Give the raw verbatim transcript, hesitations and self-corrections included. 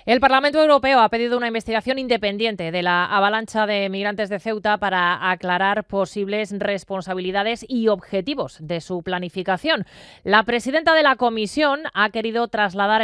El Parlamento Europeo ha pedido una investigación independiente de la avalancha de migrantes de Ceuta para aclarar posibles responsabilidades y objetivos de su planificación. La presidenta de la Comisión ha querido trasladar